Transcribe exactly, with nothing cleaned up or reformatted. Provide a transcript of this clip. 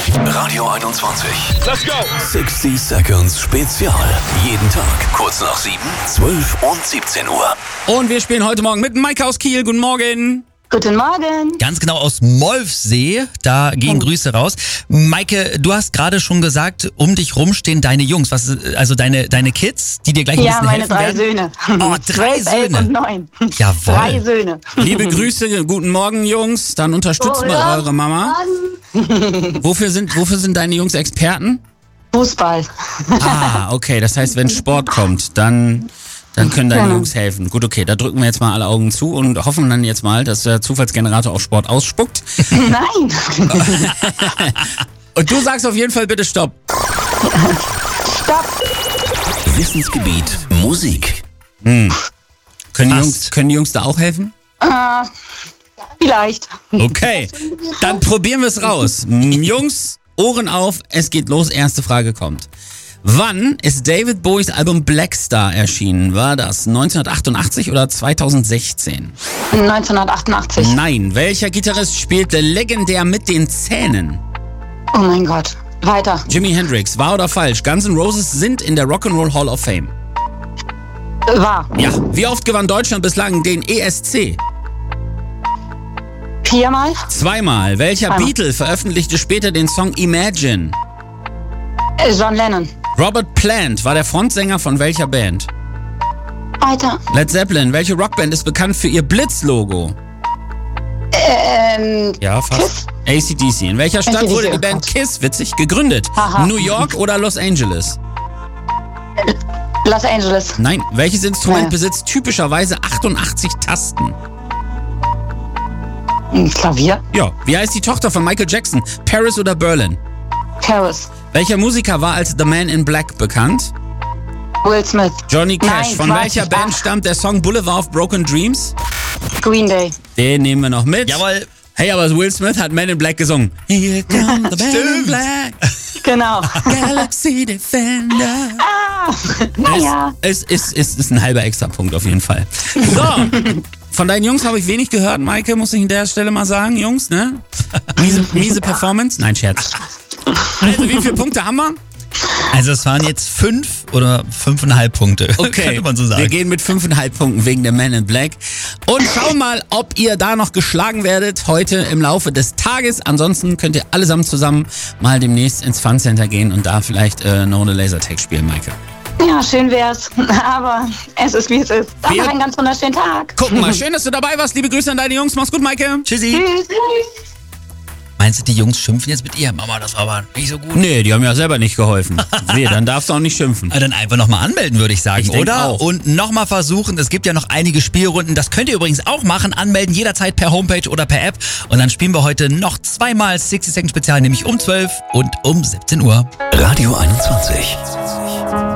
Radio einundzwanzig. Let's go! sechzig Seconds Spezial. Jeden Tag kurz nach sieben, zwölf und siebzehn Uhr. Und wir spielen heute Morgen mit Maike aus Kiel. Guten Morgen. Guten Morgen. Ganz genau aus Molfsee, da gehen Oh. Grüße raus. Maike, du hast gerade schon gesagt, um dich rum stehen deine Jungs, was, also deine, deine Kids, die dir gleich ein Ja, bisschen meine helfen drei werden. Söhne. Oh, drei Zwölf, elf Söhne. und neun. Jawohl. Drei Söhne. Liebe Grüße, guten Morgen, Jungs. Dann unterstützt Oh, mal ja. eure Mama. Wofür sind, wofür sind deine Jungs Experten? Fußball. Ah, okay. Das heißt, wenn Sport kommt, dann, dann können deine Genau. Jungs helfen. Gut, okay. Da drücken wir jetzt mal alle Augen zu und hoffen dann jetzt mal, dass der Zufallsgenerator auf Sport ausspuckt. Nein. Und du sagst auf jeden Fall bitte Stopp. Stopp. Wissensgebiet Musik. Können die, Fast. Jungs, können die Jungs da auch helfen? Äh, vielleicht. Okay, dann probieren wir es raus. M, Jungs, Ohren auf, es geht los, erste Frage kommt. Wann ist David Bowies Album Black Star erschienen? War das neunzehnhundertachtundachtzig oder zweitausendsechzehn? neunzehnhundertachtundachtzig. Nein, welcher Gitarrist spielte legendär mit den Zähnen? Oh mein Gott. Weiter. Jimi Hendrix, wahr oder falsch? Guns N' Roses sind in der Rock'n'Roll Hall of Fame. Äh, War. Ja, wie oft gewann Deutschland bislang den E S C? Viermal. Zweimal. Welcher Zweimal. Beatle veröffentlichte später den Song Imagine? Äh, John Lennon. Robert Plant war der Frontsänger von welcher Band? Weiter. Led Zeppelin, welche Rockband ist bekannt für ihr Blitz-Logo? Ähm, Ja, fast. A C D C. In welcher Stadt A C D C, wurde die oh Band Gott. Kiss, witzig, gegründet? Haha. New York oder Los Angeles? Los Angeles. Nein. Welches Instrument Ja. besitzt typischerweise achtundachtzig Tasten? Ein Klavier. Ja. Wie heißt die Tochter von Michael Jackson? Paris oder Berlin? Paris. Welcher Musiker war als The Man in Black bekannt? Will Smith. Johnny Cash. Nein, Von Quatsch. welcher Band Ach. stammt der Song Boulevard of Broken Dreams? Green Day. Den nehmen wir noch mit. Jawohl. Hey, aber Will Smith hat Man in Black gesungen. Here comes the Man in Stimmt. Black. Genau. Galaxy Defender. Ah, naja. Es ist, ist, ist ein halber Extrapunkt auf jeden Fall. So, von deinen Jungs habe ich wenig gehört, Maike, muss ich an der Stelle mal sagen. Jungs, ne? Miese, miese Performance? Nein, Scherz. Also, wie viele Punkte haben wir? Also es waren jetzt fünf oder fünfeinhalb Punkte, Okay, könnte man so sagen. wir gehen mit fünfeinhalb Punkten wegen der Man in Black. Und schauen mal, ob ihr da noch geschlagen werdet heute im Laufe des Tages. Ansonsten könnt ihr allesamt zusammen mal demnächst ins Fun Center gehen und da vielleicht äh, No The Lasertag spielen, Maike. Ja, schön wär's. Aber es ist, wie es ist. Dann Wir- noch einen ganz wunderschönen Tag. Gucken mal, schön, dass du dabei warst. Liebe Grüße an deine Jungs. Mach's gut, Maike. Tschüssi. Tschüss. Meinst du, die Jungs schimpfen jetzt mit ihr? Mama, das war aber nicht so gut. Nee, die haben ja selber nicht geholfen. Wehe, dann darfst du auch nicht schimpfen. Na, dann einfach nochmal anmelden, würde ich sagen, Ich denk oder? auch. Und nochmal versuchen, es gibt ja noch einige Spielrunden, das könnt ihr übrigens auch machen, anmelden, jederzeit per Homepage oder per App. Und dann spielen wir heute noch zweimal sechzig Second Spezial, nämlich um zwölf und um siebzehn Uhr. Radio einundzwanzig.